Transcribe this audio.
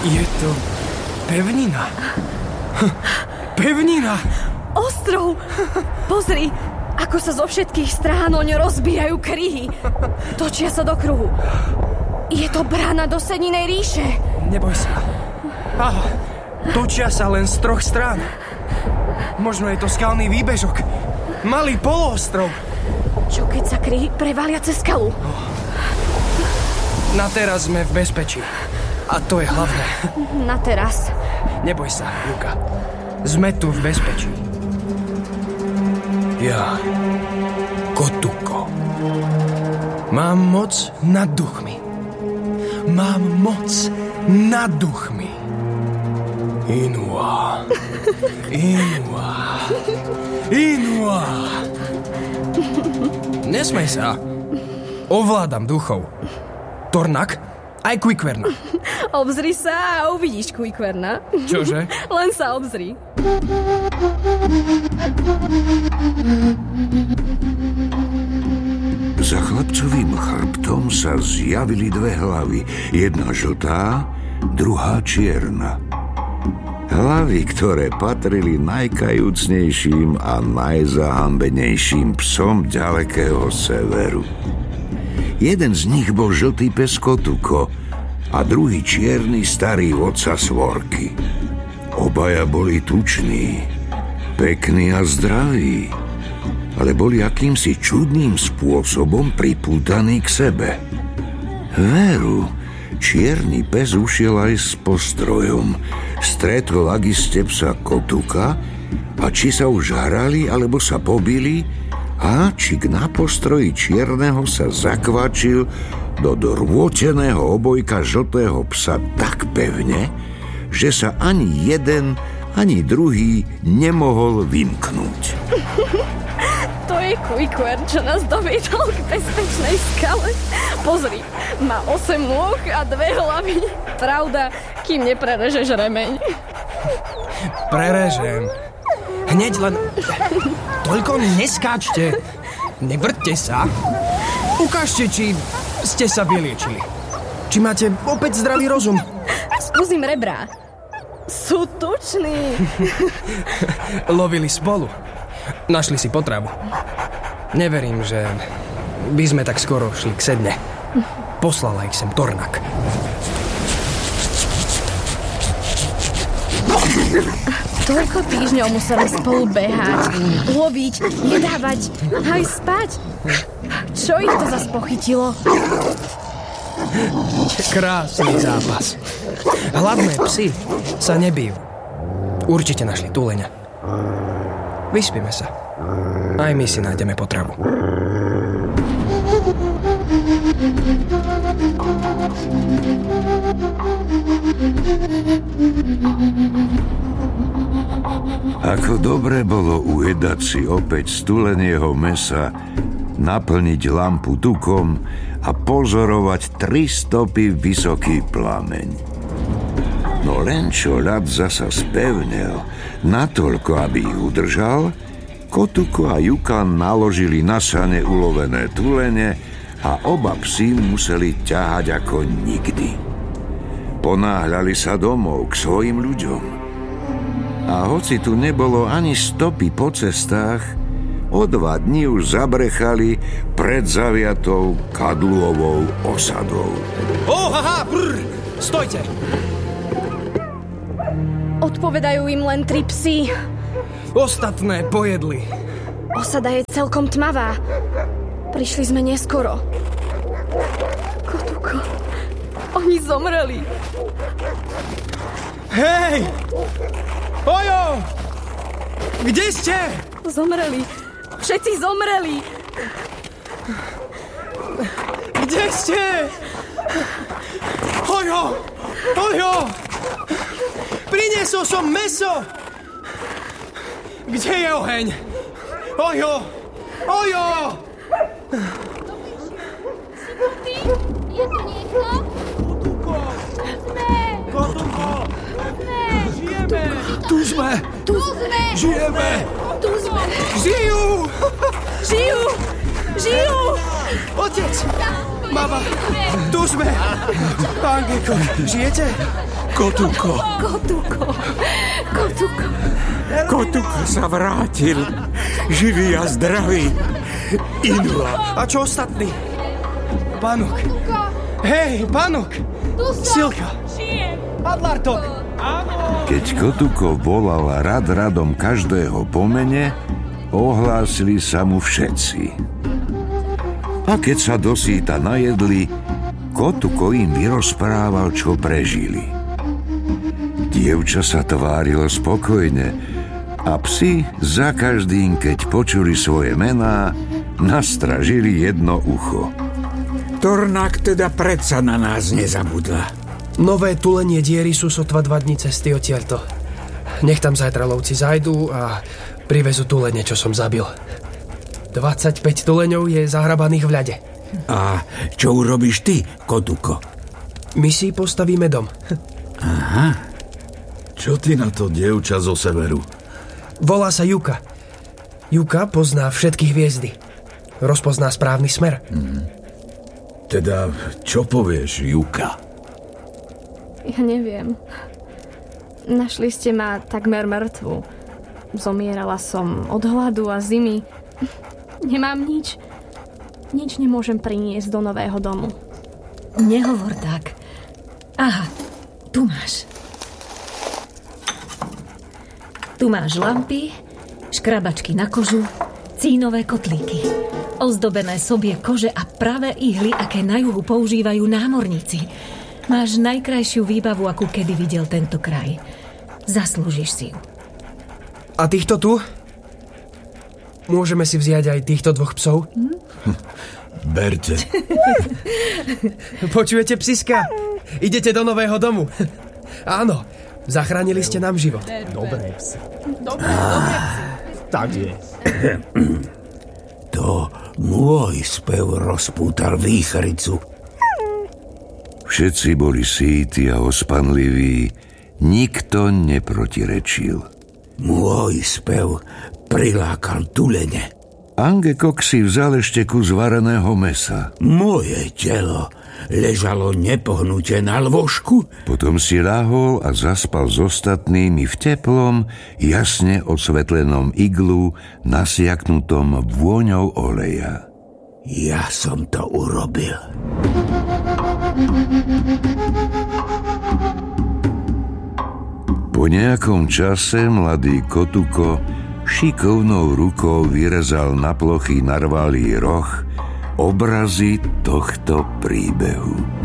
Je to pevnina. Pevnina. Ostrov! Pozri, ako sa zo všetkých strán oň rozbíjajú kryhy. Točia sa do kruhu. Je to brána do Seninej ríše. Neboj sa. Aha, točia sa len z 3 strán. Možno je to skalný výbežok. Malý poloostrov. Čo keď sa kryhy prevalia cez skalu? Na teraz sme v bezpečí. A to je hlavné. Na teraz. Neboj sa, Juka. Sme tu v bezpečí. Ja, Kotuko. Mám moc nad duchmi. Mám moc nad duchmi. Inua. Inua. Inua. Nesmej sa. Ovládam duchov. Tornak, aj Quickverna. Obzri sa a uvidíš Quickverna. Čože? Len sa obzri. Za chlapcovým chrbtom sa zjavili 2 hlavy. Jedna žltá, druhá čierna. Hlavy, ktoré patrili najkajúcnejším a najzahambenejším psom ďalekého severu. Jeden z nich bol žltý pes Kotuko a druhý čierny starý vodca Svorky. Obaja boli tuční, pekní a zdraví, ale boli akýmsi čudným spôsobom pripútaní k sebe. Veru, čierny pes ušiel aj s postrojom, stretol akiste psa Kotuka a či sa už hrali alebo sa pobili, háčik na postroji čierneho sa zakvačil do dorôteného obojka žltého psa tak pevne, že sa ani jeden, ani druhý nemohol vymknúť. To je Quickvern, čo nás doviedol k bezpečnej skale. Pozri, má 8 nôh a 2 hlavy. Pravda, kým neprerežeš remeň. Prerežem. Hneď len... Toľko neskáčte. Nevrťte sa. Ukážte, či ste sa vyliečili. Či máte opäť zdravý rozum. Skúsim rebrá. Sú tuční. Lovili spolu. Našli si potravu. Neverím, že by sme tak skoro šli k sedne. Poslala ich sem Tornak. Toľko týždňov museli spolu behať, loviť, jedávať, aj spať. Čo ich to zas pochytilo? Krásny zápas. Hladné psy sa nebijú. Určite našli túleňa. Vyspíme sa. Aj my si nájdeme potravu. Ako dobre bolo ujedať si opäť stuleného mesa, naplniť lampu tukom a pozorovať 3 stopy vysoký plameň. No len čo ľad zasa spevnel, natoľko, aby ich udržal, Kotuko a Juka naložili na sane ulovené tulene a oba psi museli ťahať ako nikdy. Ponáhľali sa domov k svojim ľuďom. A hoci tu nebolo ani stopy po cestách, o 2 dni už zabrechali pred zaviatou kadluovou osadou. Haha, brr, stojte! Odpovedajú im len 3 psy. Ostatné pojedli. Osada je celkom tmavá. Prišli sme neskoro. Kotuko, oni zomreli. Hej! Ojo! Kde ste? Zomreli. Všetci zomreli. Kde ste? Ojo! Ojo! Priniesol som mäso! Kde je oheň? Ojo! Ojo! Si to ty? Je tu niekto? Kotuko! Sme! Kotuko! Sme! Žijeme! Tu sme! Tu sme! Žijeme! Tu sme! Žijú! Žijú! Žijú! Otec! Mama! Tu sme! Pán Geko, žijete? Kotuko. Kotuko sa vrátil. Živý a zdravý. Inula. A čo ostatní? Pánok. Hej, Pánok. Silka. Adlartok. Keď Kotuko volal rad radom každého po mene, ohlásili sa mu všetci. A keď sa dosýta najedli, Kotuko im vyrozprával, čo prežili. Dievča sa tvárilo spokojne a psi za každým, keď počuli svoje mená, nastražili jedno ucho. Tornák teda predsa na nás nezabudla. Nové tulenie diery sú sotva 2 dni cesty odtiaľto. Nech tam zajtra lovci zajdú a privezú tulene, čo som zabil. 25 tuleňov je zahrabaných v ľade. A čo urobíš ty, Kotuko? My si postavíme dom. Aha. Čo ty na to, dievča zo severu? Volá sa Juka. Juka pozná všetky hviezdy. Rozpozná správny smer. Teda, čo povieš, Juka? Ja neviem. Našli ste ma takmer mŕtvu. Zomierala som od hladu a zimy. Nemám nič. Nič nemôžem priniesť do nového domu. Nehovor tak. Aha, tu máš. Tu máš lampy, škrabačky na kožu, cínové kotlíky, ozdobené sobie kože a pravé ihly, aké na juhu používajú námorníci. Máš najkrajšiu výbavu, akú kedy videl tento kraj. Zaslúžiš si ju. A týchto tu? Môžeme si vziať aj týchto 2 psov? Berte. Počujete, psiska? Idete do nového domu. Áno, zachránili ste nám život. Dobré psy. Tak je. To môj spev rozpútal výchricu. Všetci boli síti a ospanliví, nikto neprotirečil. Môj spev prilákal tulene. Angekok si vzal ešte kus vareného mesa. Moje telo ležalo nepohnuté na lôžku. Potom si ľahol a zaspal s ostatnými v teplom, jasne osvetlenom iglu, nasiaknutom vôňou oleja. Ja som to urobil. Po nejakom čase mladý Kotuko šikovnou rukou vyrezal na plochy narvalý roh obrazy tohto príbehu.